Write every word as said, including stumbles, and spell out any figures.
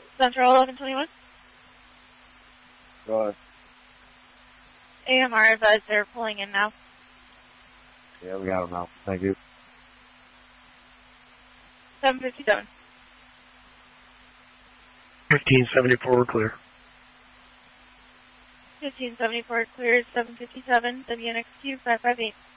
Central eleven twenty-one. Go ahead. A M R advised they're pulling in now. Yeah, we got them now. Thank you. seven fifty-seven. fifteen seventy-four clear. fifteen seventy-four cleared, seven fifty-seven, W N X Q five five eight.